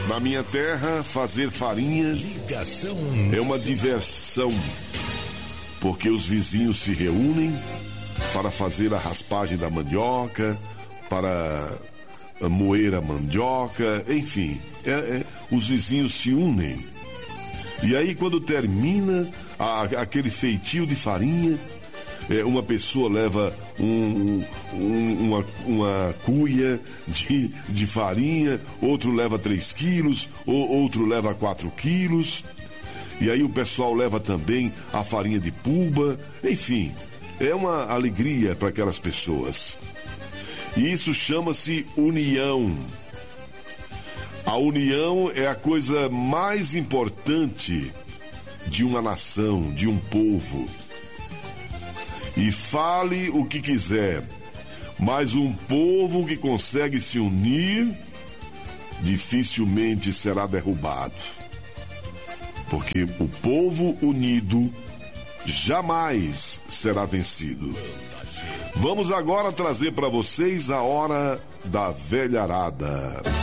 Na minha terra, fazer farinha é uma diversão, porque os vizinhos se reúnem para fazer a raspagem da mandioca, para moer a mandioca, enfim, os vizinhos se unem. E aí, quando termina aquele feitio de farinha, uma pessoa leva uma cuia de farinha, outro leva 3 quilos, outro leva 4 quilos. E aí o pessoal leva também a farinha de puba. Enfim, é uma alegria para aquelas pessoas. E isso chama-se união. A união é a coisa mais importante de uma nação, de um povo. E fale o que quiser, mas um povo que consegue se unir dificilmente será derrubado. Porque o povo unido jamais será vencido. Vamos agora trazer para vocês a hora da velharada.